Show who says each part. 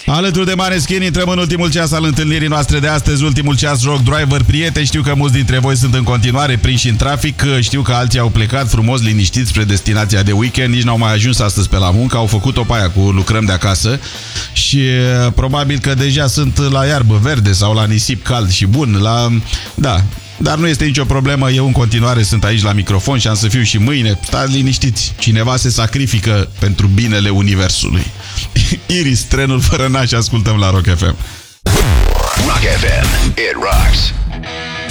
Speaker 1: Alături de Maneskin intrăm în ultimul ceas al întâlnirii noastre de astăzi, ultimul ceas Rock Driver. Prieteni, știu că mulți dintre voi sunt în continuare prinși în trafic, știu că alții au plecat frumos liniștiți spre destinația de weekend, nici n-au mai ajuns astăzi pe la muncă, au făcut-o pe aia cu lucrăm de acasă și probabil că deja sunt la iarbă verde sau la nisip cald și bun, da. Dar nu este nicio problemă, eu în continuare sunt aici la microfon și am să fiu și mâine. Stați liniștiți, cineva se sacrifică pentru binele universului. Iris, trenul fără naș, ascultăm la Rock FM.
Speaker 2: Rock FM, it rocks.